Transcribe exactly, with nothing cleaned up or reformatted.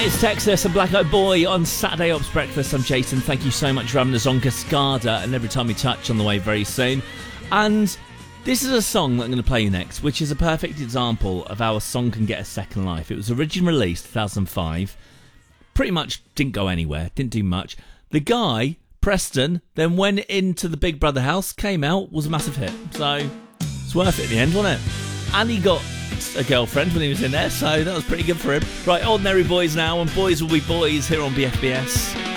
It's Texas and Black Eyed Boy on Saturday Ops Breakfast. I'm Jason. Thank you so much for having us on Cascada and Every Time We Touch on the way very soon. And this is a song that I'm going to play you next, which is a perfect example of how a song can get a second life. It was originally released two thousand five. Pretty much didn't go anywhere, didn't do much. The guy, Preston, then went into the Big Brother house, came out, was a massive hit. So it's worth it in the end, wasn't it? And he got a girlfriend when he was in there, so that was pretty good for him. Right, Ordinary Boys now, and Boys Will Be Boys here on B F B S.